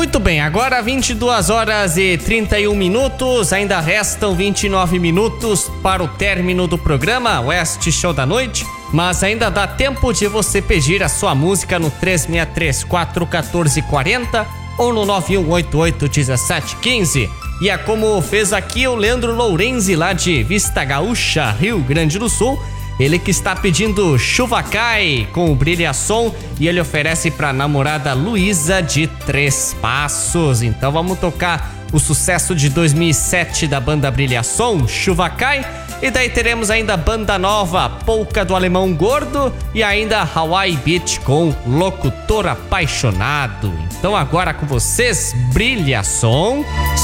Muito bem, agora 22 horas e 31 minutos, ainda restam 29 minutos para o término do programa Oeste Show da Noite, mas ainda dá tempo de você pedir a sua música no 36341440 ou no 91881715. E é como fez aqui o Leandro Lourenzi, lá de Vista Gaúcha, Rio Grande do Sul. Ele que está pedindo Chuva Cai com o Brilhação e ele oferece para a namorada Luísa de Três Passos. Então vamos tocar o sucesso de 2007 da banda Brilhação, Chuva Cai. E daí teremos ainda banda nova, Polca do Alemão Gordo e ainda Hawaii Beach com Locutor Apaixonado. Então agora com vocês, Brilhação.